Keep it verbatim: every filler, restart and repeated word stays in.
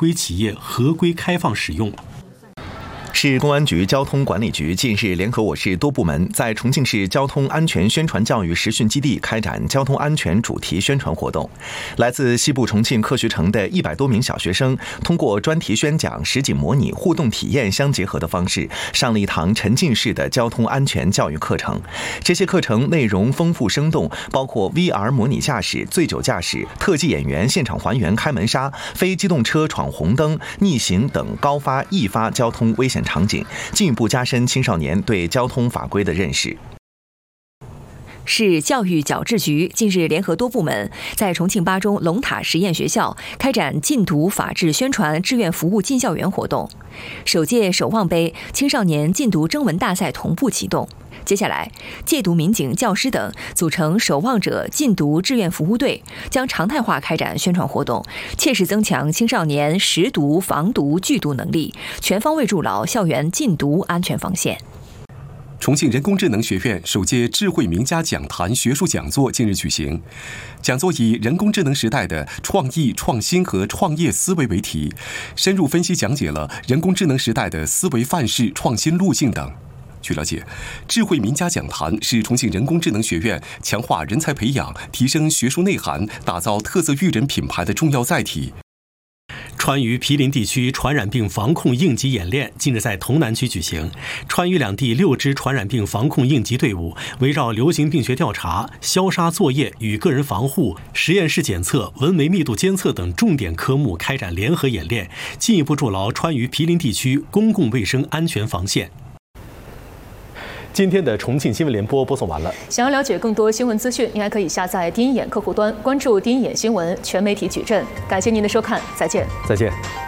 规企业合规开放使用。 市公安局交通管理局近日联合我市多部门，在重庆市交通安全宣传教育实训基地开展交通安全主题宣传活动。来自西部重庆科学城的一百多名小学生，通过专题宣讲、实景模拟、互动体验相结合的方式，上了一堂沉浸式的交通安全教育课程。这些课程内容丰富生动，包括 V R 模拟驾驶、醉酒驾驶、特技演员现场还原开门杀、非机动车闯红灯、逆行等高发易发交通危险场景，进一步加深青少年对交通法规的认识。 市教育矫治局近日联合多部门，在重庆巴中龙塔实验学校开展禁毒法治宣传志愿服务进校园活动。首届守望杯青少年禁毒征文大赛同步启动。接下来，戒毒民警、教师等组成守望者禁毒志愿服务队，将常态化开展宣传活动，切实增强青少年识毒、防毒、拒毒能力，全方位筑牢校园禁毒安全防线。 重庆人工智能学院首届智慧名家讲坛学术讲座近日举行。讲座以人工智能时代的创意、创新和创业思维为题，深入分析讲解了人工智能时代的思维范式、创新路径等。据了解，智慧名家讲坛是重庆人工智能学院强化人才培养、提升学术内涵、打造特色育人品牌的重要载体。 川渝毗邻地区传染病防控应急演练近日在潼南区举行。川渝两地六支传染病防控应急队伍围绕流行病学调查、消杀作业与个人防护、实验室检测、文媒密度监测等重点科目开展联合演练，进一步筑牢川渝毗邻地区公共卫生安全防线。今天的重庆新闻联播播送完了。 想要了解更多新闻资讯，您还可以下载第一眼客户端，关注第一眼新闻全媒体矩阵。感谢您的收看，再见。 再见。